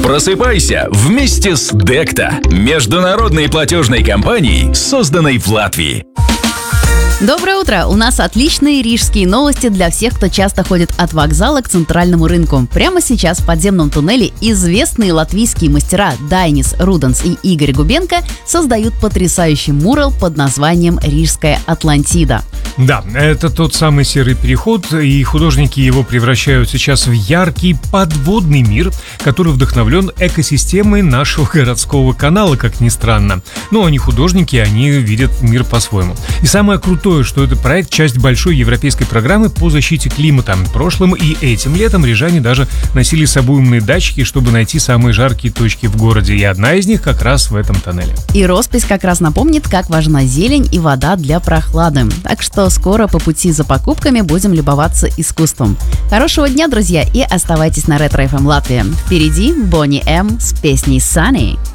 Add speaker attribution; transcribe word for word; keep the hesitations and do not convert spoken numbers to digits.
Speaker 1: Просыпайся вместе с Декта, международной платежной компанией, созданной в Латвии.
Speaker 2: Доброе утро! У нас отличные рижские новости для всех, кто часто ходит от вокзала к центральному рынку. Прямо сейчас в подземном туннеле известные латвийские мастера Дайнис Руденс и Игорь Губенко создают потрясающий мурал под названием «Рижская Атлантида».
Speaker 3: Да, это тот самый серый переход, и художники его превращают сейчас в яркий подводный мир, который вдохновлен экосистемой нашего городского канала, как ни странно. Но они художники, они видят мир по-своему. И самое крутое, что это проект — часть большой европейской программы по защите климата. Прошлым и этим летом рижане даже носили с собой умные датчики, чтобы найти самые жаркие точки в городе, и одна из них как раз в этом тоннеле.
Speaker 2: И роспись как раз напомнит, как важна зелень и вода для прохлады. Так что скоро по пути за покупками будем любоваться искусством. Хорошего дня, друзья, и оставайтесь на Ретро эф эм Латвия. Впереди Бонни М с песней «Sunny».